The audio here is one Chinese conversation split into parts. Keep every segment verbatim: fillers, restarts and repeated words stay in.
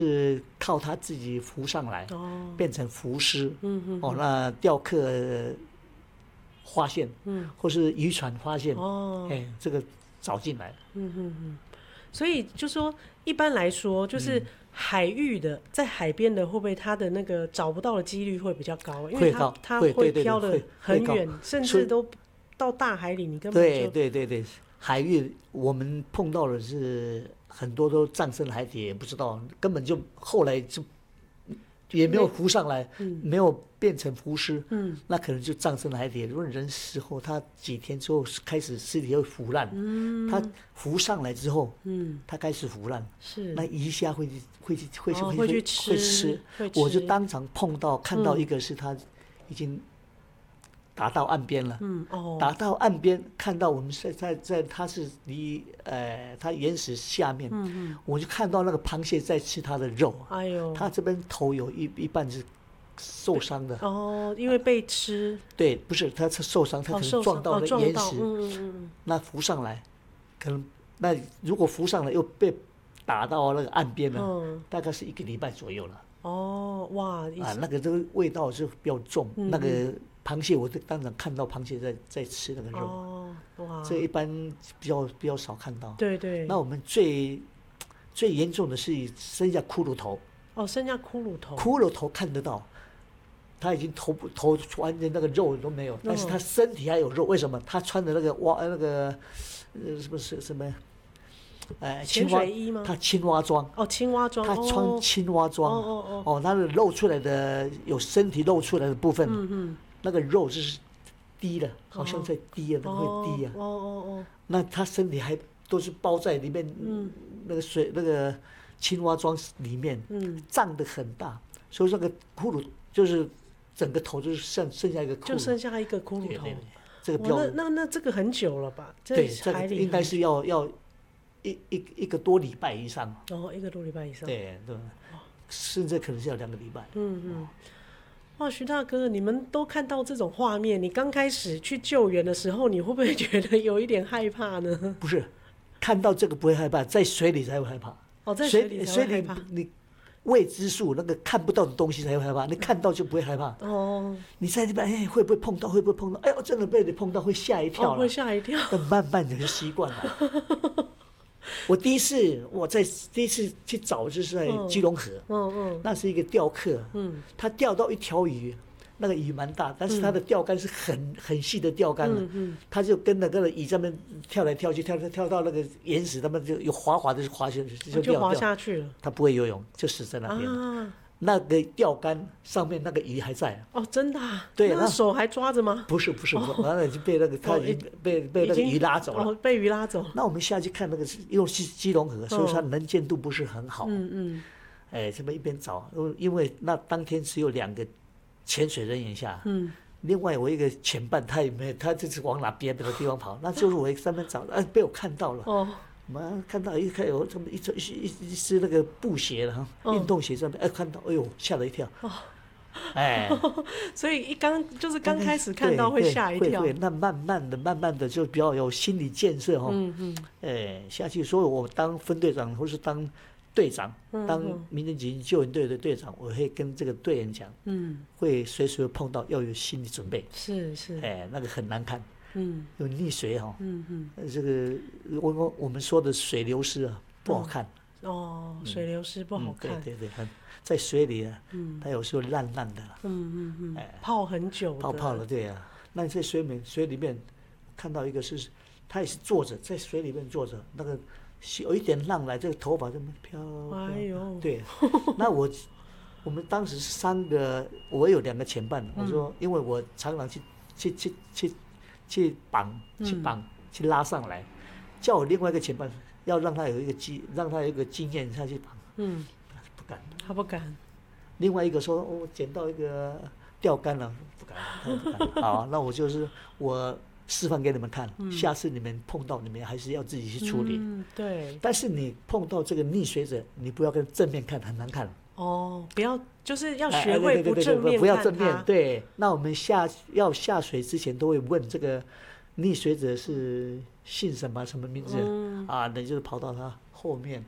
是靠他自己浮上来， 哦， 变成浮尸。 嗯嗯， 哦，那钓客发现， 嗯， 或是渔船发现， 哦， 哎，这个找进来。 嗯嗯嗯，所以就说一般来说，就是海域的，在海边的，会不会它的那个找不到的几率会比较高？因为它会高， 它会，对对对， 飘得会会高， 很远，甚所以至都到大海里，你根本对就对对对，海域我们碰到的是很多都葬身海底，也不知道，根本就后来就也没有浮上来，没有变成浮尸， 嗯， 那可能就葬身海底。如果人死后，他几天之后开始尸体会腐烂， 嗯， 他浮上来之后， 嗯， 他开始腐烂， 是那鱼虾会去会去会去哦会会去吃会吃， 会吃我就当场碰到看到一个是他已经打到岸边了， 嗯哦， 打到岸边看到我们在在在它是离呃它岩石下面， 嗯嗯， 我就看到那个螃蟹在吃它的肉， 哎呦， 它这边头有一一半是受伤的， 哦，因为被吃， 对，不是它是受伤，它哦， 可受伤能撞到了哦撞到， 岩石， 嗯嗯嗯， 那浮上来，可能那如果浮上来又被打到那个岸边了， 嗯， 大概是一个礼拜左右了。 哦，哇， 啊，那个这个味道是比较重， 嗯那个螃蟹我就当场看到螃蟹在在吃那个肉， 哦，哇， 这一般比较比较少看到。 对对， 那我们最最严重的是剩下骷髅头， 哦，剩下骷髅头， 骷髅头看得到，他已经头部头完全那个肉都没有，但是他身体还有肉，为什么？他穿的那个蛙那个呃什么是什么？呃， 潜青蛙水衣吗？ 他青蛙装， 哦，青蛙装， 他穿青蛙装， 哦哦哦， 哦，他的露出来的有身体露出来的部分， 嗯嗯， 那个肉是低的，好像在低啊，那个会低啊。 哦哦哦， 那他身体还都是包在里面， 嗯， 那个水那个青蛙装里面， 嗯， 胀得很大，所以那个骷髅就是整个头就是剩剩下一个骷髅， 就剩下一个骷髅头。 对对对，这个哇， 标那那那这个很久了吧？ 对，这个海里应该是要要一一一个多礼拜以上， 哦，一个多礼拜以上。 对对，甚至可能是要两个礼拜。 嗯嗯。哇，徐大哥，你们都看到这种画面，你刚开始去救援的时候，你会不会觉得有一点害怕呢？ 不是，看到这个不会害怕，在水里才会害怕。 哦，在水里才水里会害怕。 你未知数那个看不到的东西才会害怕，你看到就不会害怕。 哦， 你在那边哎会不会碰到？会不会碰到？哎呦，真的被你碰到会吓一跳哦，会吓一跳。 但慢慢的就习惯了。我第一次我在第一次去找就是在基隆河， 嗯嗯， 那是一个钓客， 嗯， 他钓到一条鱼，那个鱼蛮大，但是他的钓竿是很很细的钓竿了， 嗯嗯， 他就跟那个鱼上面跳来跳去，跳跳到那个岩石，他们就有滑滑的滑下去，就就滑掉掉。 下去了。 他不会游泳，就死在那边了。 啊， 那个钓竿上面那个鱼还在， 哦，真的啊？ 对那那手还抓着吗？ 不是不是，不是，完了已经被那个他已经被被那个已经鱼拉走了。 哦，被鱼拉走。 那我们下去看那个是，因为是基隆河，所以它能见度不是很好。 嗯嗯， 哎，这么一边找，因为那当天只有两个潜水人员下， 嗯， 另外我一个前伴他也没有，他就是往哪边那个地方跑，那就是我在那边找，哎，被我看到了。 哦， 我们看到一看有这么一只一一一只那个布鞋了哈，运动鞋上面，哎，看到，哎呦，吓了一跳。 哦， 哎， 所以一刚就是刚开始看到会吓一跳。 会会，那慢慢的、慢慢的就比较有心理建设哈。 嗯嗯， 哎，下去，所以我当分队长或是当队长，当民间紧急救援队的队长，我会跟这个队员讲， 嗯， 会随时会碰到，要有心理准备。 是是， 哎，那个很难看， 嗯， 有溺水哈。 嗯嗯， 这个我我我们说的水流失啊，不好看。 哦，水流失不好看。 对对对，很在水里啊， 嗯， 它有时候烂烂的。 嗯嗯嗯， 哎， 泡很久。 泡泡了，对啊。那在水面水里面看到一个是，他也是坐着在水里面坐着，那个有一点浪来，这个头发这么飘。 哎呦， 对，那我我们当时是三个，我有两个前伴，我说因为我常常去去去去去绑去绑去拉上来，叫我另外一个前伴要让他有一个经让他有一个经验下去绑， 嗯， 不敢， 他不敢。 另外一个说我捡到一个钓竿了，不敢，他不敢。好，那我就是我示范给你们看，下次你们碰到你们还是要自己去处理。 嗯，对。 但是你碰到这个溺水者，你不要跟正面看，很难看。 哦，不要，就是要学会不正面看他。 不要正面。对，那我们下要下水之前都会问这个溺水者是姓什么、什么名字、嗯、啊？那就是跑到他后面，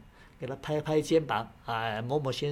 给他拍拍肩膀，啊，某某先